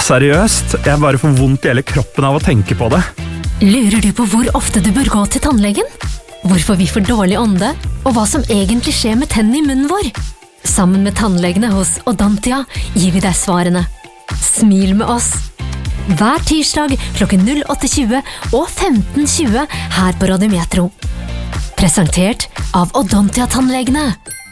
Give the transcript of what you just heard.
Seriøst, jeg bare får vondt I hele kroppen av å tenke på det. Lurer du på hvor ofte du bør gå til tannlegen? Hvorfor vi får dårlig ånde, og hva som egentlig skjer med tennene I munnen vår? Sammen med tannlegene hos Odontia gir vi deg svarene. Smil med oss! Hver tirsdag klokken 08:20 og 15:20 her på Radio Metro. Presentert av Odontia-tannlegene.